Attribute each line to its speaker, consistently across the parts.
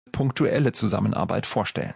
Speaker 1: punktuelle Zusammenarbeit vorstellen.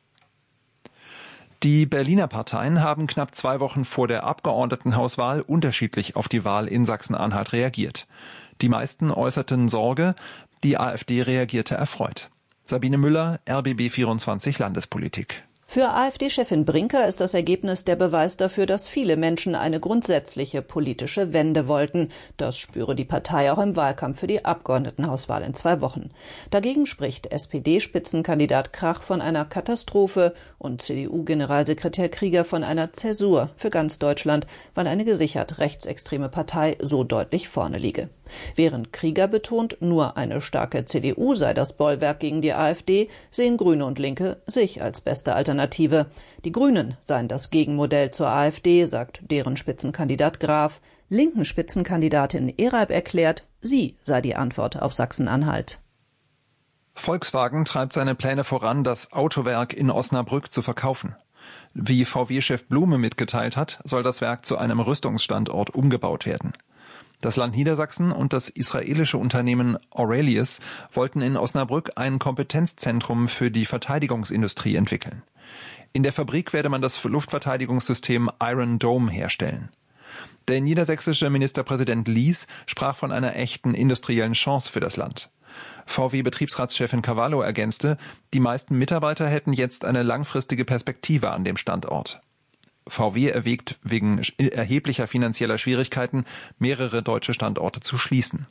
Speaker 1: Die Berliner Parteien haben knapp 2 Wochen vor der Abgeordnetenhauswahl unterschiedlich auf die Wahl in Sachsen-Anhalt reagiert. Die meisten äußerten Sorge, die AfD reagierte erfreut. Sabine Müller, RBB24 Landespolitik.
Speaker 2: Für AfD-Chefin Brinker ist das Ergebnis der Beweis dafür, dass viele Menschen eine grundsätzliche politische Wende wollten. Das spüre die Partei auch im Wahlkampf für die Abgeordnetenhauswahl in 2 Wochen. Dagegen spricht SPD-Spitzenkandidat Krach von einer Katastrophe und CDU-Generalsekretär Krieger von einer Zäsur für ganz Deutschland, weil eine gesichert rechtsextreme Partei so deutlich vorne liege. Während Krieger betont, nur eine starke CDU sei das Bollwerk gegen die AfD, sehen Grüne und Linke sich als beste Alternative. Die Grünen seien das Gegenmodell zur AfD, sagt deren Spitzenkandidat Graf. Linken Spitzenkandidatin Eralb erklärt, sie sei die Antwort auf Sachsen-Anhalt.
Speaker 1: Volkswagen treibt seine Pläne voran, das Autowerk in Osnabrück zu verkaufen. Wie VW-Chef Blume mitgeteilt hat, soll das Werk zu einem Rüstungsstandort umgebaut werden. Das Land Niedersachsen und das israelische Unternehmen Aurelius wollten in Osnabrück ein Kompetenzzentrum für die Verteidigungsindustrie entwickeln. In der Fabrik werde man das Luftverteidigungssystem Iron Dome herstellen. Der niedersächsische Ministerpräsident Lies sprach von einer echten industriellen Chance für das Land. VW-Betriebsratschefin Cavallo ergänzte, die meisten Mitarbeiter hätten jetzt eine langfristige Perspektive an dem Standort. VW erwägt wegen erheblicher finanzieller Schwierigkeiten, mehrere deutsche Standorte zu schließen.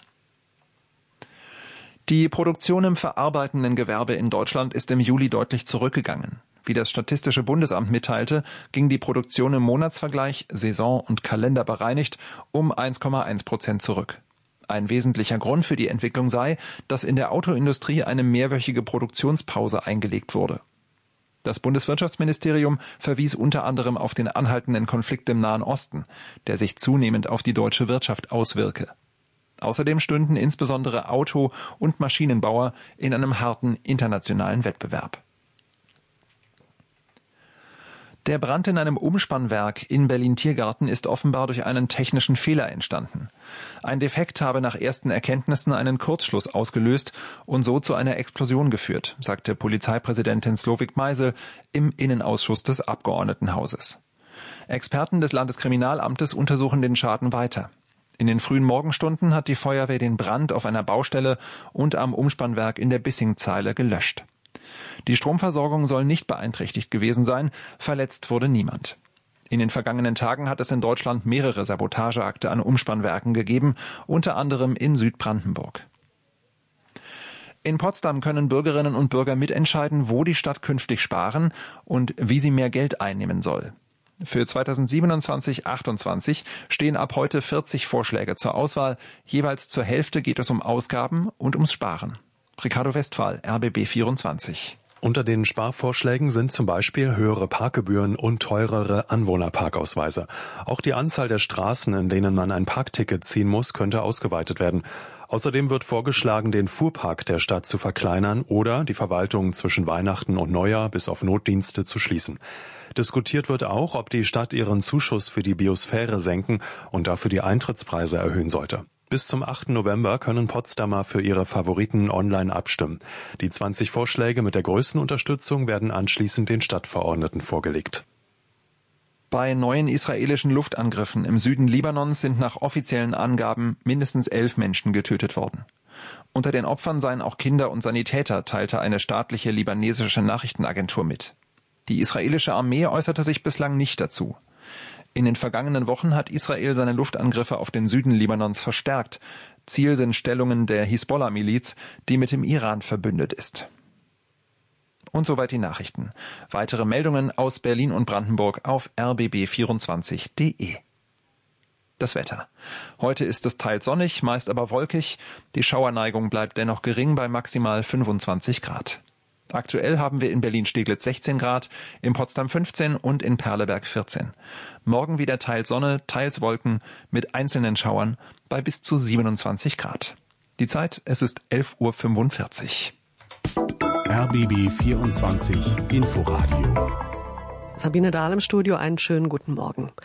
Speaker 1: Die Produktion im verarbeitenden Gewerbe in Deutschland ist im Juli deutlich zurückgegangen. Wie das Statistische Bundesamt mitteilte, ging die Produktion im Monatsvergleich, Saison und Kalender bereinigt, um 1,1% zurück. Ein wesentlicher Grund für die Entwicklung sei, dass in der Autoindustrie eine mehrwöchige Produktionspause eingelegt wurde. Das Bundeswirtschaftsministerium verwies unter anderem auf den anhaltenden Konflikt im Nahen Osten, der sich zunehmend auf die deutsche Wirtschaft auswirke. Außerdem stünden insbesondere Auto- und Maschinenbauer in einem harten internationalen Wettbewerb. Der Brand in einem Umspannwerk in Berlin-Tiergarten ist offenbar durch einen technischen Fehler entstanden. Ein Defekt habe nach ersten Erkenntnissen einen Kurzschluss ausgelöst und so zu einer Explosion geführt, sagte Polizeipräsidentin Slowik Meisel im Innenausschuss des Abgeordnetenhauses. Experten des Landeskriminalamtes untersuchen den Schaden weiter. In den frühen Morgenstunden hat die Feuerwehr den Brand auf einer Baustelle und am Umspannwerk in der Bissingzeile gelöscht. Die Stromversorgung soll nicht beeinträchtigt gewesen sein, verletzt wurde niemand. In den vergangenen Tagen hat es in Deutschland mehrere Sabotageakte an Umspannwerken gegeben, unter anderem in Südbrandenburg. In Potsdam können Bürgerinnen und Bürger mitentscheiden, wo die Stadt künftig sparen und wie sie mehr Geld einnehmen soll. Für 2027/28 stehen ab heute 40 Vorschläge zur Auswahl. Jeweils zur Hälfte geht es um Ausgaben und ums Sparen. Ricardo Westphal, RBB24.
Speaker 3: Unter den Sparvorschlägen sind zum Beispiel höhere Parkgebühren und teurere Anwohnerparkausweise. Auch die Anzahl der Straßen, in denen man ein Parkticket ziehen muss, könnte ausgeweitet werden. Außerdem wird vorgeschlagen, den Fuhrpark der Stadt zu verkleinern oder die Verwaltung zwischen Weihnachten und Neujahr bis auf Notdienste zu schließen. Diskutiert wird auch, ob die Stadt ihren Zuschuss für die Biosphäre senken und dafür die Eintrittspreise erhöhen sollte. Bis zum 8. November können Potsdamer für ihre Favoriten online abstimmen. Die 20 Vorschläge mit der größten Unterstützung werden anschließend den Stadtverordneten vorgelegt.
Speaker 1: Bei neuen israelischen Luftangriffen im Süden Libanons sind nach offiziellen Angaben mindestens 11 Menschen getötet worden. Unter den Opfern seien auch Kinder und Sanitäter, teilte eine staatliche libanesische Nachrichtenagentur mit. Die israelische Armee äußerte sich bislang nicht dazu. In den vergangenen Wochen hat Israel seine Luftangriffe auf den Süden Libanons verstärkt. Ziel sind Stellungen der Hisbollah-Miliz, die mit dem Iran verbündet ist. Und soweit die Nachrichten. Weitere Meldungen aus Berlin und Brandenburg auf rbb24.de. Das Wetter. Heute ist es teils sonnig, meist aber wolkig. Die Schauerneigung bleibt dennoch gering bei maximal 25 Grad. Aktuell haben wir in Berlin-Steglitz 16 Grad, in Potsdam 15 und in Perleberg 14. Morgen wieder teils Sonne, teils Wolken mit einzelnen Schauern bei bis zu 27 Grad. Die Zeit, es ist 11:45 Uhr.
Speaker 4: RBB 24 Inforadio.
Speaker 5: Sabine Dahl im Studio, einen schönen guten Morgen.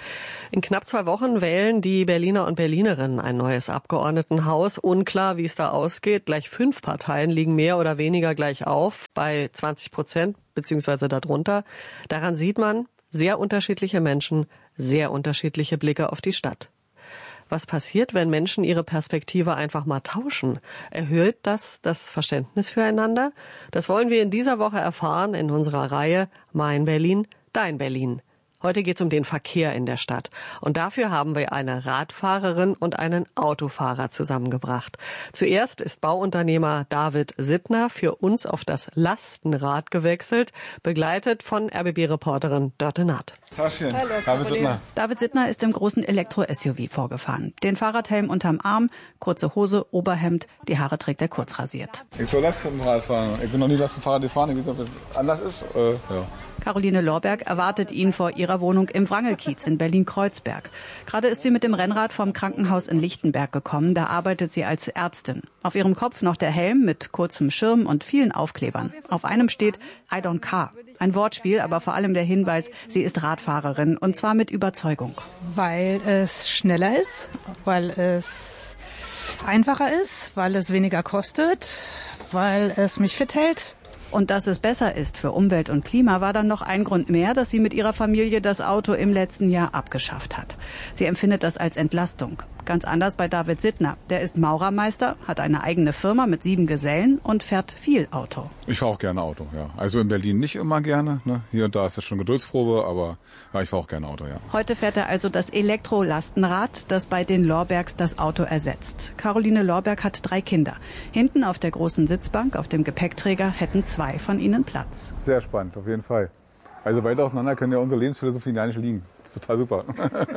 Speaker 4: In knapp 2 Wochen wählen die Berliner und Berlinerinnen ein neues Abgeordnetenhaus. Unklar, wie es da ausgeht. Gleich 5 Parteien liegen mehr oder weniger gleich auf, bei 20% beziehungsweise darunter. Daran sieht man, sehr unterschiedliche Menschen, sehr unterschiedliche Blicke auf die Stadt. Was passiert, wenn Menschen ihre Perspektive einfach mal tauschen? Erhöht das Verständnis füreinander? Das wollen wir in dieser Woche erfahren in unserer Reihe Mein Berlin, Dein Berlin. Heute geht es um den Verkehr in der Stadt. Und dafür haben wir eine Radfahrerin und einen Autofahrer zusammengebracht. Zuerst ist Bauunternehmer David Sittner für uns auf das Lastenrad gewechselt, begleitet von RBB-Reporterin Dörte Naht.
Speaker 5: Taschen. David Sittner.
Speaker 6: David Sittner ist im großen Elektro-SUV vorgefahren. Den Fahrradhelm unterm Arm, kurze Hose, Oberhemd, die Haare trägt er kurz rasiert.
Speaker 5: Ich soll Lastenrad fahren. Ich bin noch nie Lastenfahrrad gefahren. Ich weiß nicht, ob das anders ist. Ja.
Speaker 6: Caroline Lorberg erwartet ihn vor ihrer Wohnung im Wrangelkiez in Berlin-Kreuzberg. Gerade ist sie mit dem Rennrad vom Krankenhaus in Lichtenberg gekommen. Da arbeitet sie als Ärztin. Auf ihrem Kopf noch der Helm mit kurzem Schirm und vielen Aufklebern. Auf einem steht I don't care. Ein Wortspiel, aber vor allem der Hinweis, sie ist Radfahrerin und zwar mit Überzeugung.
Speaker 7: Weil es schneller ist, weil es einfacher ist, weil es weniger kostet, weil es mich fit hält.
Speaker 6: Und dass es besser ist für Umwelt und Klima, war dann noch ein Grund mehr, dass sie mit ihrer Familie das Auto im letzten Jahr abgeschafft hat. Sie empfindet das als Entlastung. Ganz anders bei David Sittner. Der ist Maurermeister, hat eine eigene Firma mit 7 Gesellen und fährt viel Auto.
Speaker 5: Ich fahre auch gerne Auto, ja. Also in Berlin nicht immer gerne. Ne? Hier und da ist das schon Geduldsprobe, aber ja, ich fahre auch gerne Auto, ja.
Speaker 6: Heute fährt er also das Elektrolastenrad, das bei den Lorbergs das Auto ersetzt. Caroline Lorberg hat 3 Kinder. Hinten auf der großen Sitzbank, auf dem Gepäckträger, hätten 2 von ihnen Platz.
Speaker 5: Sehr spannend, auf jeden Fall. Also weit auseinander können ja unsere Lebensphilosophien gar nicht liegen. Das ist total super.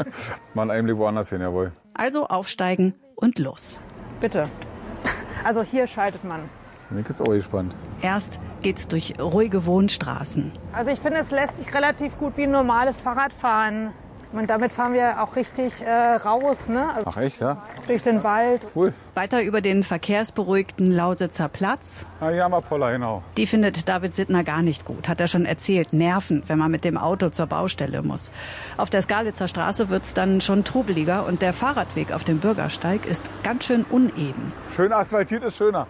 Speaker 5: Mal einen Einblick woanders hin, jawohl.
Speaker 6: Also aufsteigen und los.
Speaker 7: Bitte. Also hier schaltet man.
Speaker 5: Mir ist auch gespannt.
Speaker 6: Erst geht's durch ruhige Wohnstraßen.
Speaker 7: Also ich finde, es lässt sich relativ gut wie ein normales Fahrrad fahren. Und damit fahren wir auch richtig raus, ne? Also
Speaker 5: Ach echt, ja?
Speaker 7: durch den Wald.
Speaker 5: Cool.
Speaker 6: Weiter über den verkehrsberuhigten Lausitzer Platz.
Speaker 5: Ah, hier haben wir Poller, genau.
Speaker 6: Die findet David Sittner gar nicht gut, hat er schon erzählt. Nerven, wenn man mit dem Auto zur Baustelle muss. Auf der Skalitzer Straße wird's dann schon trubeliger und der Fahrradweg auf dem Bürgersteig ist ganz schön uneben.
Speaker 5: Schön asphaltiert ist schöner.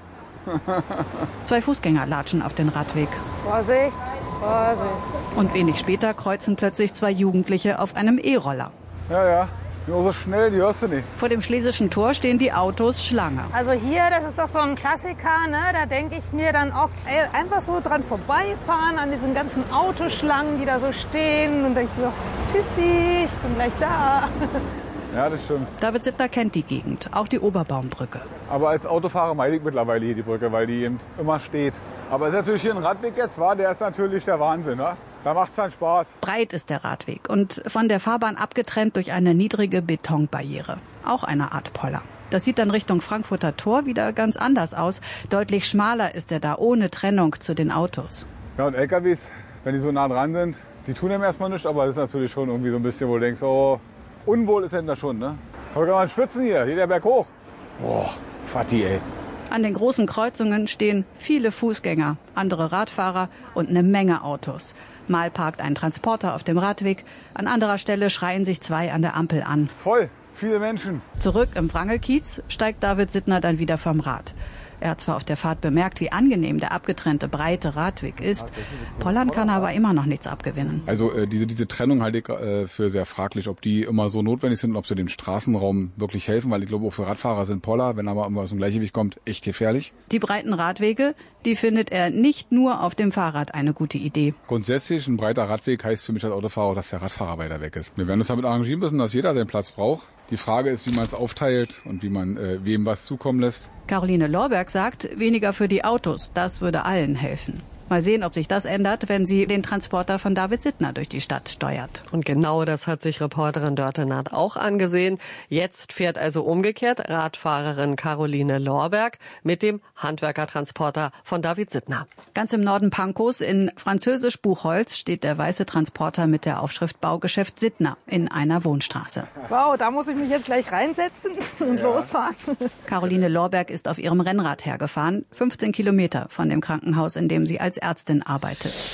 Speaker 6: 2 Fußgänger latschen auf den Radweg.
Speaker 7: Vorsicht, Vorsicht.
Speaker 6: Und wenig später kreuzen plötzlich 2 Jugendliche auf einem E-Roller.
Speaker 5: Ja. Nur so schnell, die hörst du nicht.
Speaker 6: Vor dem Schlesischen Tor stehen die Autos Schlange.
Speaker 7: Also hier, das ist doch so ein Klassiker, ne? Da denke ich mir dann oft, einfach so dran vorbeifahren an diesen ganzen Autoschlangen, die da so stehen. Und ich so, tschüssi, ich bin gleich da.
Speaker 5: Ja, das stimmt.
Speaker 6: David Sittner kennt die Gegend, auch die Oberbaumbrücke.
Speaker 5: Aber als Autofahrer meide ich mittlerweile hier die Brücke, weil die eben immer steht. Aber es ist natürlich hier ein Radweg jetzt, der ist natürlich der Wahnsinn, ne? Da macht's dann Spaß.
Speaker 6: Breit ist der Radweg und von der Fahrbahn abgetrennt durch eine niedrige Betonbarriere. Auch eine Art Poller. Das sieht dann Richtung Frankfurter Tor wieder ganz anders aus. Deutlich schmaler ist er da, ohne Trennung zu den Autos.
Speaker 5: Ja, und LKWs, wenn die so nah dran sind, die tun dem erstmal nichts, aber das ist natürlich schon irgendwie so ein bisschen, wo du denkst, oh, unwohl ist da schon, ne? Aber kann man schwitzen hier, geht der Berg hoch. Boah, Fatti, ey.
Speaker 6: An den großen Kreuzungen stehen viele Fußgänger, andere Radfahrer und eine Menge Autos. Mal parkt ein Transporter auf dem Radweg, an anderer Stelle schreien sich 2 an der Ampel an.
Speaker 5: Voll, viele Menschen.
Speaker 6: Zurück im Wrangelkiez steigt David Sittner dann wieder vom Rad. Er hat zwar auf der Fahrt bemerkt, wie angenehm der abgetrennte breite Radweg ist. Pollern kann aber immer noch nichts abgewinnen.
Speaker 5: Also diese Trennung halte ich für sehr fraglich, ob die immer so notwendig sind und ob sie dem Straßenraum wirklich helfen, weil ich glaube, auch für Radfahrer sind Poller, wenn aber immer aus dem Gleichgewicht kommt, echt gefährlich.
Speaker 6: Die breiten Radwege, die findet er nicht nur auf dem Fahrrad eine gute Idee.
Speaker 5: Grundsätzlich ein breiter Radweg heißt für mich als Autofahrer, dass der Radfahrer weiter weg ist. Wir werden uns damit arrangieren müssen, dass jeder seinen Platz braucht. Die Frage ist, wie man es aufteilt und wie man wem was zukommen lässt.
Speaker 6: Caroline Lorberg sagt, weniger für die Autos, das würde allen helfen. Mal sehen, ob sich das ändert, wenn sie den Transporter von David Sittner durch die Stadt steuert.
Speaker 4: Und genau das hat sich Reporterin Dörte Naht auch angesehen. Jetzt fährt also umgekehrt Radfahrerin Caroline Lorberg mit dem Handwerkertransporter von David Sittner.
Speaker 6: Ganz im Norden Pankows in französisch Buchholz steht der weiße Transporter mit der Aufschrift Baugeschäft Sittner in einer Wohnstraße.
Speaker 7: Wow, da muss ich mich jetzt gleich reinsetzen und losfahren.
Speaker 6: Caroline Lorberg ist auf ihrem Rennrad hergefahren, 15 Kilometer von dem Krankenhaus, in dem sie als Ärztin arbeitet.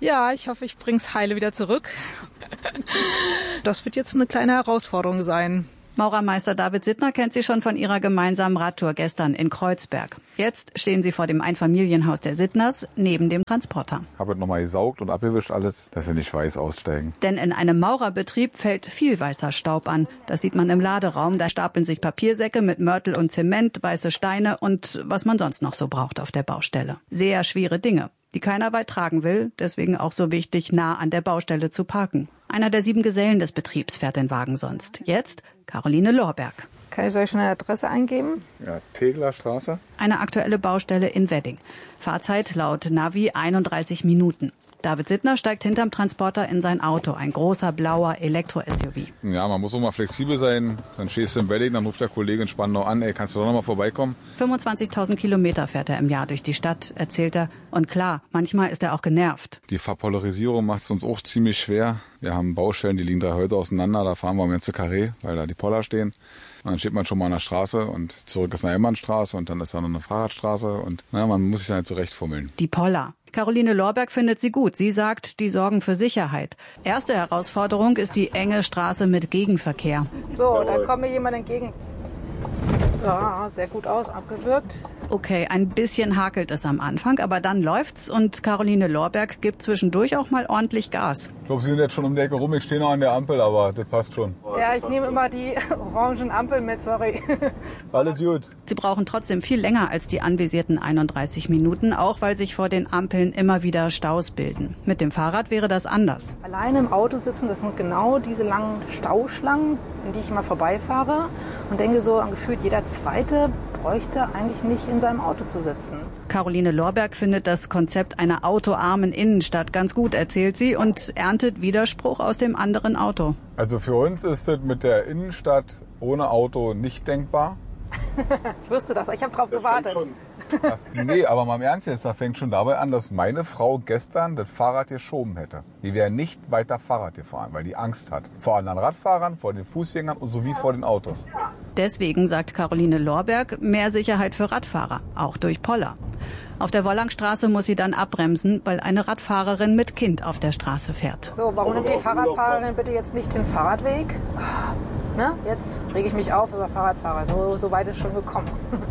Speaker 7: Ja, ich hoffe, ich bring's heile wieder zurück. Das wird jetzt eine kleine Herausforderung sein.
Speaker 6: Maurermeister David Sittner kennt sie schon von ihrer gemeinsamen Radtour gestern in Kreuzberg. Jetzt stehen sie vor dem Einfamilienhaus der Sittners neben dem Transporter.
Speaker 5: Habe es nochmal gesaugt und abgewischt alles, dass sie nicht weiß aussteigen.
Speaker 6: Denn in einem Maurerbetrieb fällt viel weißer Staub an. Das sieht man im Laderaum. Da stapeln sich Papiersäcke mit Mörtel und Zement, weiße Steine und was man sonst noch so braucht auf der Baustelle. Sehr schwere Dinge, die keiner weit tragen will. Deswegen auch so wichtig, nah an der Baustelle zu parken. Einer der 7 Gesellen des Betriebs fährt den Wagen sonst. Jetzt Caroline Lorberg.
Speaker 7: Kann ich euch schon eine Adresse eingeben?
Speaker 5: Ja, Teglerstraße.
Speaker 6: Eine aktuelle Baustelle in Wedding. Fahrzeit laut Navi 31 Minuten. David Sittner steigt hinterm Transporter in sein Auto, ein großer blauer Elektro-SUV.
Speaker 5: Ja, man muss auch mal flexibel sein. Dann stehst du im Wedding, dann ruft der Kollege in Spandau an, ey, kannst du doch noch mal vorbeikommen?
Speaker 6: 25.000 Kilometer fährt er im Jahr durch die Stadt, erzählt er. Und klar, manchmal ist er auch genervt.
Speaker 5: Die Verpolarisierung macht es uns auch ziemlich schwer. Wir haben Baustellen, die liegen 3 Häuser auseinander, da fahren wir am ganzen Karree, weil da die Poller stehen. Und dann steht man schon mal an der Straße und zurück ist eine Einbahnstraße und dann ist da noch eine Fahrradstraße und man muss sich dann halt zurechtfummeln.
Speaker 6: Die Poller. Caroline Lorberg findet sie gut. Sie sagt, die sorgen für Sicherheit. Erste Herausforderung ist die enge Straße mit Gegenverkehr.
Speaker 7: So, da kommt mir jemand entgegen. Ja, sehr gut aus, abgewürgt.
Speaker 6: Okay, ein bisschen hakelt es am Anfang, aber dann läuft's und Caroline Lorberg gibt zwischendurch auch mal ordentlich Gas.
Speaker 5: Ich glaube, Sie sind jetzt schon um die Ecke rum, ich stehe noch an der Ampel, aber das passt schon.
Speaker 7: Ja, ich nehme immer die orangen Ampeln mit, sorry.
Speaker 5: Alles gut.
Speaker 6: Sie brauchen trotzdem viel länger als die anvisierten 31 Minuten, auch weil sich vor den Ampeln immer wieder Staus bilden. Mit dem Fahrrad wäre das anders.
Speaker 7: Alleine im Auto sitzen, das sind genau diese langen Stauschlangen, in die ich immer vorbeifahre und denke so, gefühlt jeder Zweite bräuchte eigentlich nicht in seinem Auto zu sitzen.
Speaker 6: Caroline Lorberg findet das Konzept einer autoarmen Innenstadt ganz gut, erzählt sie, und erntet Widerspruch aus dem anderen Auto.
Speaker 5: Also für uns ist es mit der Innenstadt ohne Auto nicht denkbar.
Speaker 7: Ich wusste das, ich habe drauf gewartet.
Speaker 5: Nee, aber mal im Ernst jetzt, da fängt schon dabei an, dass meine Frau gestern das Fahrrad geschoben hätte. Die wäre nicht weiter Fahrrad gefahren, weil die Angst hat. Vor anderen Radfahrern, vor den Fußgängern und sowie vor den Autos.
Speaker 6: Deswegen, sagt Caroline Lorberg, mehr Sicherheit für Radfahrer, auch durch Poller. Auf der Wollangstraße muss sie dann abbremsen, weil eine Radfahrerin mit Kind auf der Straße fährt.
Speaker 7: So, warum nimmt die Fahrradfahrerin bitte jetzt nicht den Fahrradweg? Ne? Jetzt rege ich mich auf über Fahrradfahrer. So weit ist schon gekommen.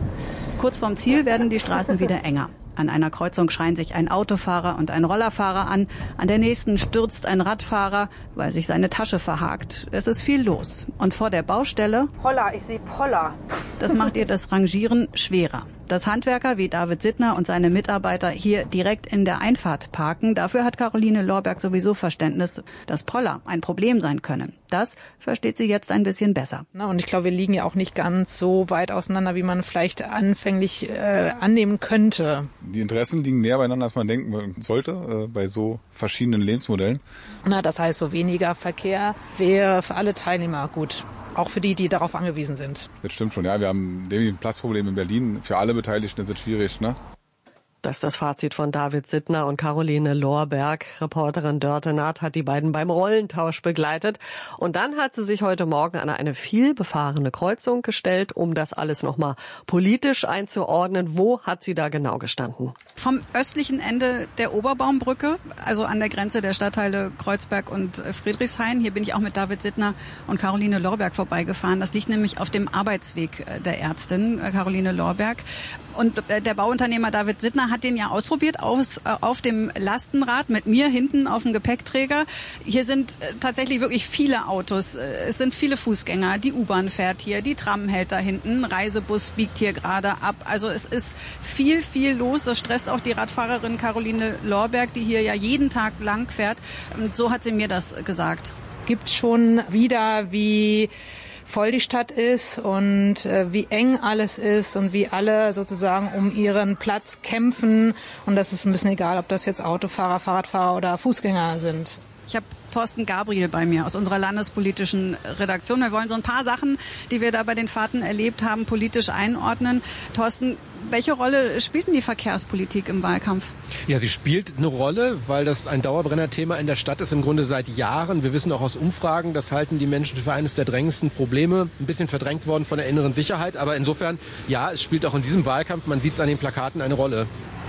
Speaker 6: Kurz vorm Ziel werden die Straßen wieder enger. An einer Kreuzung schreien sich ein Autofahrer und ein Rollerfahrer an. An der nächsten stürzt ein Radfahrer, weil sich seine Tasche verhakt. Es ist viel los. Und vor der Baustelle...
Speaker 7: Poller, ich sehe Poller.
Speaker 6: Das macht ihr das Rangieren schwerer. Dass Handwerker wie David Sittner und seine Mitarbeiter hier direkt in der Einfahrt parken, dafür hat Caroline Lorberg sowieso Verständnis, dass Poller ein Problem sein können. Das versteht sie jetzt ein bisschen besser.
Speaker 7: Und ich glaube, wir liegen ja auch nicht ganz so weit auseinander, wie man vielleicht anfänglich annehmen könnte.
Speaker 5: Die Interessen liegen näher beieinander, als man denken sollte, bei so verschiedenen Lebensmodellen.
Speaker 7: Das heißt, so weniger Verkehr wäre für alle Teilnehmer gut. Auch für die, die darauf angewiesen sind. Das
Speaker 5: stimmt schon, ja. Wir haben ein Platzproblem in Berlin. Für alle Beteiligten ist es schwierig, ne?
Speaker 4: Das ist das Fazit von David Sittner und Caroline Lorberg. Reporterin Dörte Naht hat die beiden beim Rollentausch begleitet. Und dann hat sie sich heute Morgen an eine vielbefahrene Kreuzung gestellt, um das alles nochmal politisch einzuordnen. Wo hat sie da genau gestanden?
Speaker 6: Vom östlichen Ende der Oberbaumbrücke, also an der Grenze der Stadtteile Kreuzberg und Friedrichshain. Hier bin ich auch mit David Sittner und Caroline Lorberg vorbeigefahren. Das liegt nämlich auf dem Arbeitsweg der Ärztin Caroline Lorberg. Und der Bauunternehmer David Sittner hat den ja ausprobiert auf dem Lastenrad mit mir hinten auf dem Gepäckträger. Hier sind tatsächlich wirklich viele Autos. Es sind viele Fußgänger. Die U-Bahn fährt hier, die Tram hält da hinten, Reisebus biegt hier gerade ab. Also es ist viel, viel los. Das stresst auch die Radfahrerin Caroline Lorberg, die hier ja jeden Tag lang fährt. Und so hat sie mir das gesagt.
Speaker 7: Gibt schon wieder, wie voll die Stadt ist und wie eng alles ist und wie alle sozusagen um ihren Platz kämpfen. Und das ist ein bisschen egal, ob das jetzt Autofahrer, Fahrradfahrer oder Fußgänger sind.
Speaker 6: Ich habe Thorsten Gabriel bei mir aus unserer landespolitischen Redaktion. Wir wollen so ein paar Sachen, die wir da bei den Fahrten erlebt haben, politisch einordnen. Thorsten, welche Rolle spielt denn die Verkehrspolitik im Wahlkampf?
Speaker 8: Ja, sie spielt eine Rolle, weil das ein Dauerbrennerthema in der Stadt ist, im Grunde seit Jahren. Wir wissen auch aus Umfragen, das halten die Menschen für eines der drängendsten Probleme. Ein bisschen verdrängt worden von der inneren Sicherheit. Aber insofern, ja, es spielt auch in diesem Wahlkampf, man sieht es an den Plakaten, eine Rolle.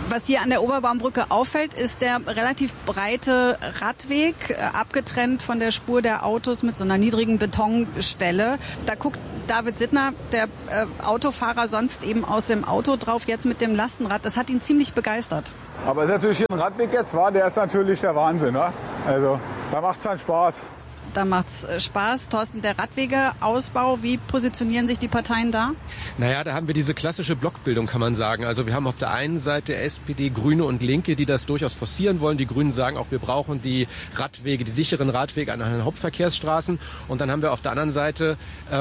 Speaker 6: Was hier an der Oberbaumbrücke auffällt, ist der relativ breite Radweg, abgetrennt von der Spur der Autos mit so einer niedrigen Betonschwelle. Da guckt David Sittner, der Autofahrer, sonst eben aus dem Auto drauf, jetzt mit dem Lastenrad. Das hat ihn ziemlich begeistert.
Speaker 5: Aber es ist natürlich hier ein Radweg jetzt, der ist natürlich der Wahnsinn. Ne? Also da macht es dann Spaß.
Speaker 6: Da macht's Spaß. Thorsten, der Radwegeausbau, wie positionieren sich die Parteien da?
Speaker 8: Naja, da haben wir diese klassische Blockbildung, kann man sagen. Also wir haben auf der einen Seite SPD, Grüne und Linke, die das durchaus forcieren wollen. Die Grünen sagen auch, wir brauchen die Radwege, die sicheren Radwege an den Hauptverkehrsstraßen. Und dann haben wir auf der anderen Seite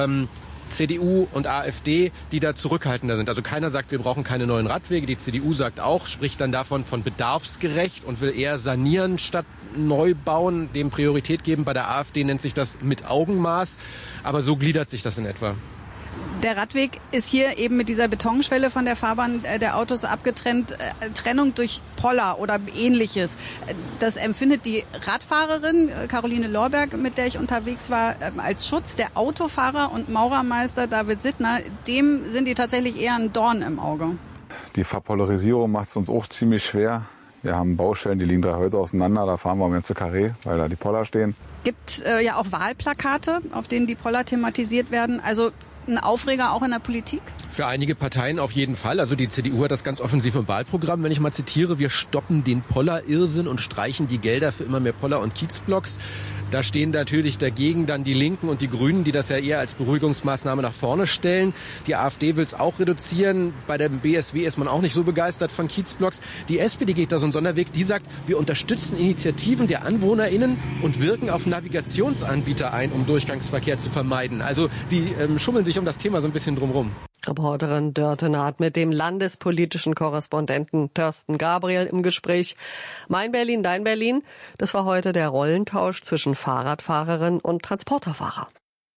Speaker 8: CDU und AfD, die da zurückhaltender sind. Also keiner sagt, wir brauchen keine neuen Radwege. Die CDU sagt auch, spricht dann davon von bedarfsgerecht und will eher sanieren statt neu bauen, dem Priorität geben. Bei der AfD nennt sich das mit Augenmaß. Aber so gliedert sich das in etwa.
Speaker 6: Der Radweg ist hier eben mit dieser Betonschwelle von der Fahrbahn der Autos abgetrennt. Trennung durch Poller oder Ähnliches. Das empfindet die Radfahrerin Caroline Lorberg, mit der ich unterwegs war, als Schutz. Der Autofahrer und Maurermeister David Sittner, dem sind die tatsächlich eher ein Dorn im Auge.
Speaker 5: Die Verpolarisierung macht es uns auch ziemlich schwer. Wir haben Baustellen, die liegen 3 Häuser auseinander. Da fahren wir um ganze Karree, weil da die Poller stehen.
Speaker 6: Gibt ja auch Wahlplakate, auf denen die Poller thematisiert werden. Also ein Aufreger auch in der Politik?
Speaker 8: Für einige Parteien auf jeden Fall. Also die CDU hat das ganz offensiv im Wahlprogramm. Wenn ich mal zitiere, wir stoppen den Poller-Irrsinn und streichen die Gelder für immer mehr Poller- und Kiezblocks. Da stehen natürlich dagegen dann die Linken und die Grünen, die das ja eher als Beruhigungsmaßnahme nach vorne stellen. Die AfD will es auch reduzieren. Bei der BSW ist man auch nicht so begeistert von Kiezblocks. Die SPD geht da so einen Sonderweg. Die sagt, wir unterstützen Initiativen der AnwohnerInnen und wirken auf Navigationsanbieter ein, um Durchgangsverkehr zu vermeiden. Also sie schummeln sich um das Thema so ein bisschen drumherum.
Speaker 4: Reporterin Dörte Naht mit dem landespolitischen Korrespondenten Thorsten Gabriel im Gespräch. Mein Berlin, dein Berlin. Das war heute der Rollentausch zwischen Fahrradfahrerin und Transporterfahrer.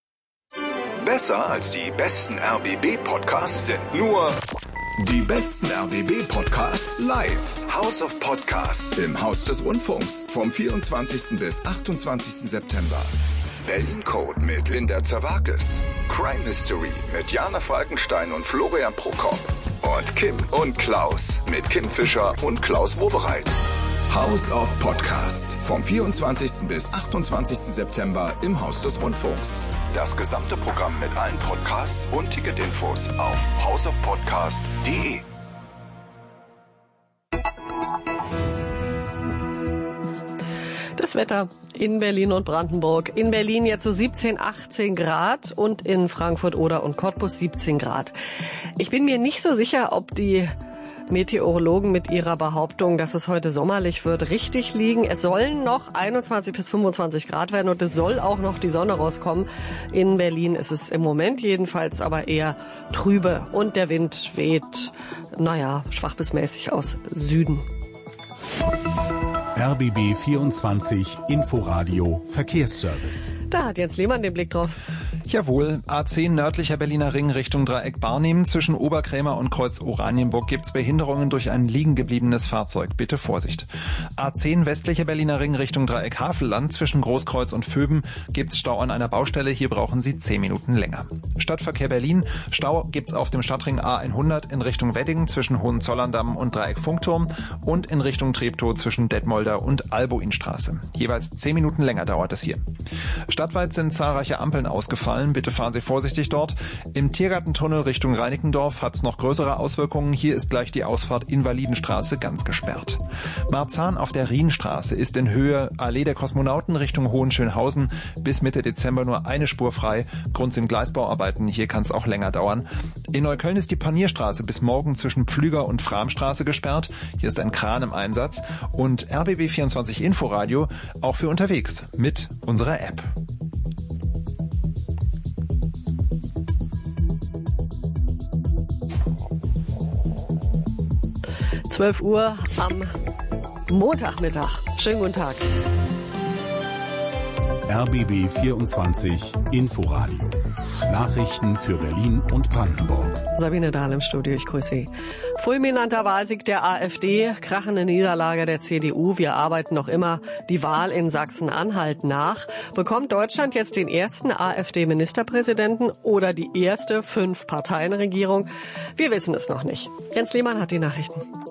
Speaker 9: Besser als die besten RBB-Podcasts sind nur die besten RBB-Podcasts live. House of Podcasts im Haus des Rundfunks vom 24. bis 28. September. Berlin Code mit Linda Zerwakis. Crime History mit Jana Falkenstein und Florian Prokop. Und Kim und Klaus mit Kim Fischer und Klaus Wobereit. House of Podcasts vom 24. bis 28. September im Haus des Rundfunks. Das gesamte Programm mit allen Podcasts und Ticketinfos auf houseofpodcast.de.
Speaker 4: Das Wetter in Berlin und Brandenburg. In Berlin jetzt so 17, 18 Grad und in Frankfurt Oder und Cottbus 17 Grad. Ich bin mir nicht so sicher, ob die Meteorologen mit ihrer Behauptung, dass es heute sommerlich wird, richtig liegen. Es sollen noch 21 bis 25 Grad werden und es soll auch noch die Sonne rauskommen. In Berlin ist es im Moment jedenfalls aber eher trübe und der Wind weht, schwach bis mäßig aus Süden.
Speaker 10: RBB 24 Inforadio Verkehrsservice.
Speaker 4: Da hat Jens Lehmann den Blick drauf.
Speaker 1: Jawohl, A10 nördlicher Berliner Ring Richtung Dreieck Barnim. Zwischen Oberkrämer und Kreuz Oranienburg gibt's Behinderungen durch ein liegen gebliebenes Fahrzeug. Bitte Vorsicht. A10 westlicher Berliner Ring Richtung Dreieck Havelland. Zwischen Großkreuz und Vöben gibt's Stau an einer Baustelle. Hier brauchen Sie 10 Minuten länger. Stadtverkehr Berlin. Stau gibt's auf dem Stadtring A100 in Richtung Wedding zwischen Hohenzollern-Damm und Dreieck Funkturm und in Richtung Treptow zwischen Detmolder und Albuinstraße. Jeweils 10 Minuten länger dauert es hier. Stadtweit sind zahlreiche Ampeln ausgefallen. Bitte fahren Sie vorsichtig dort. Im Tiergartentunnel Richtung Reinickendorf hat es noch größere Auswirkungen. Hier ist gleich die Ausfahrt Invalidenstraße ganz gesperrt. Marzahn auf der Rienstraße ist in Höhe Allee der Kosmonauten Richtung Hohenschönhausen bis Mitte Dezember nur eine Spur frei. Grund sind Gleisbauarbeiten. Hier kann es auch länger dauern. In Neukölln ist die Panierstraße bis morgen zwischen Pflüger und Framstraße gesperrt. Hier ist ein Kran im Einsatz. Und RBB 24 Inforadio auch für unterwegs mit unserer App.
Speaker 4: 12 Uhr am Montagmittag. Schönen guten Tag.
Speaker 10: RBB 24 Inforadio. Nachrichten für Berlin und Brandenburg.
Speaker 4: Sabine Dahl im Studio, ich grüße Sie. Fulminanter Wahlsieg der AfD, krachende Niederlage der CDU. Wir arbeiten noch immer die Wahl in Sachsen-Anhalt nach. Bekommt Deutschland jetzt den ersten AfD-Ministerpräsidenten oder die erste 5-Parteien-Regierung? Wir wissen es noch nicht. Jens Lehmann hat die Nachrichten.